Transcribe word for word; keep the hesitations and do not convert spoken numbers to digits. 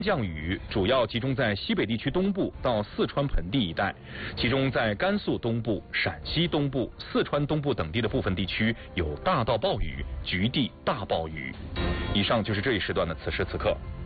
降雨主要集中在西北地区东部到四川盆地一带，其中在甘肃东部、陕西东部、四川东部等地的部分地区有大到暴雨、局地大暴雨。以上就是这一时段的此时此刻。